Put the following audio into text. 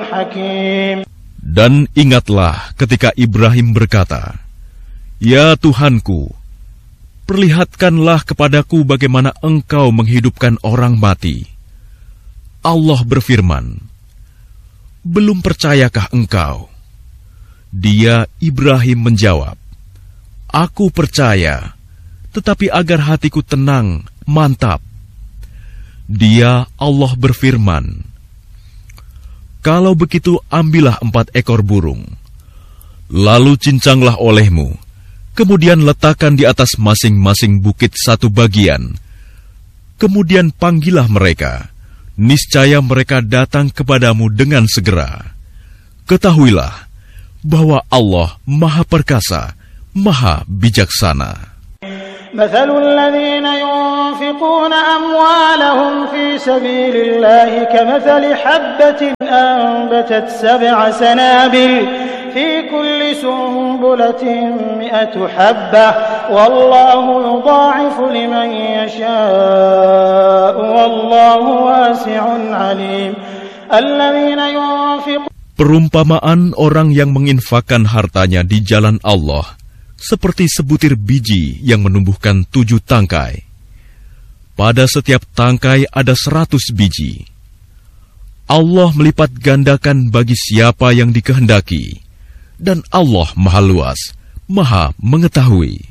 حكيم. Dan ingatlah ketika Ibrahim berkata, "Ya Tuhanku, perlihatkanlah kepadaku bagaimana Engkau menghidupkan orang mati." Allah berfirman, "Belum percayakah engkau?" Dia, Ibrahim, menjawab, "Aku percaya, tetapi agar hatiku tenang, mantap." Dia, Allah, berfirman, "Kalau begitu ambillah 4 ekor burung, lalu cincanglah olehmu, kemudian letakkan di atas masing-masing bukit 1 bagian. Kemudian panggillah mereka, niscaya mereka datang kepadamu dengan segera. Ketahuilah bahwa Allah Maha Perkasa, Maha Bijaksana." مثل الذين ينفقون أموالهم في سبيل الله كمثل حبة أنبتت 7 سنابل في كل سنبلة 100 حبة والله يضاعف لمن يشاء والله واسع عليم. الذين ينفقون. Perumpamaan orang yang menginfakkan hartanya di jalan Allah seperti sebutir biji yang menumbuhkan 7 tangkai. Pada setiap tangkai ada 100 biji. Allah melipat gandakan bagi siapa yang dikehendaki, dan Allah Maha Luas, Maha Mengetahui.